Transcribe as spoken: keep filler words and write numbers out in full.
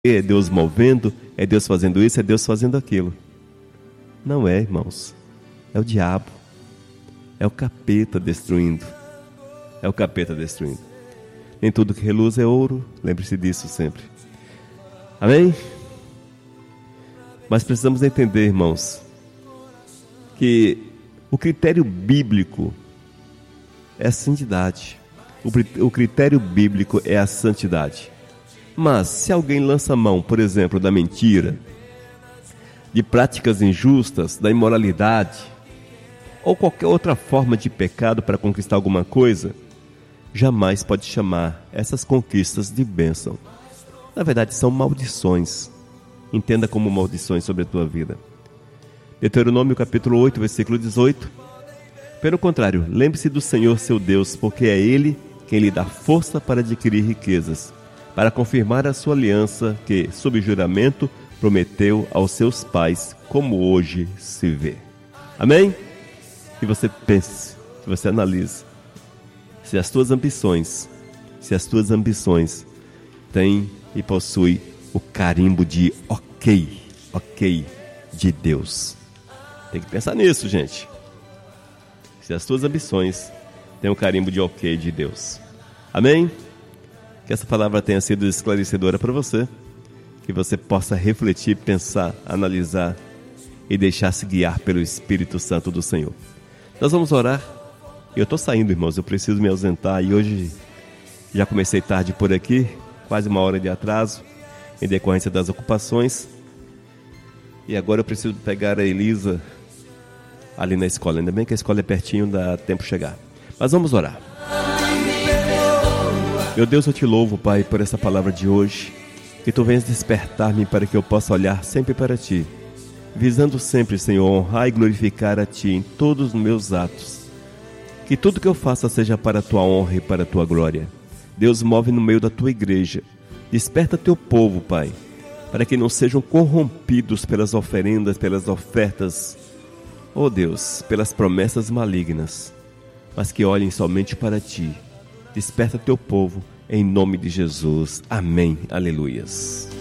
é Deus movendo, é Deus fazendo isso, é Deus fazendo aquilo. Não é, irmãos. É o diabo. É o capeta destruindo. É o capeta destruindo. Nem tudo que reluz é ouro. Lembre-se disso sempre. Amém? Mas precisamos entender, irmãos, que o critério bíblico é a santidade. O critério bíblico é a santidade. Mas se alguém lança mão, por exemplo, da mentira, de práticas injustas, da imoralidade, ou qualquer outra forma de pecado para conquistar alguma coisa, jamais pode chamar essas conquistas de bênção. Na verdade, são maldições. Entenda como maldições sobre a tua vida. Deuteronômio capítulo oito, versículo dezoito. Pelo contrário, lembre-se do Senhor seu Deus, porque é Ele quem lhe dá força para adquirir riquezas, para confirmar a sua aliança que, sob juramento, prometeu aos seus pais, como hoje se vê. Amém? Que você pense, que você analise, se as tuas ambições, se as tuas ambições têm e possuem o carimbo de ok, ok de Deus. Tem que pensar nisso, gente. Se as tuas ambições têm o carimbo de ok de Deus. Amém? Que essa palavra tenha sido esclarecedora para você, que você possa refletir, pensar, analisar e deixar-se guiar pelo Espírito Santo do Senhor. Nós vamos orar. Eu estou saindo, irmãos, eu preciso me ausentar e hoje já comecei tarde por aqui, quase uma hora de atraso, em decorrência das ocupações. E agora eu preciso pegar a Elisa ali na escola. Ainda bem que a escola é pertinho, dá tempo de chegar. Mas vamos orar. Meu Deus, eu te louvo, Pai, por essa palavra de hoje. Que Tu venhas despertar-me para que eu possa olhar sempre para Ti, visando sempre, Senhor, honrar e glorificar a Ti em todos os meus atos. Que tudo que eu faça seja para a Tua honra e para a Tua glória. Deus, move no meio da Tua igreja. Desperta Teu povo, Pai, para que não sejam corrompidos pelas oferendas, pelas ofertas, oh Deus, pelas promessas malignas, mas que olhem somente para Ti. Desperta Teu povo, em nome de Jesus. Amém. Aleluias.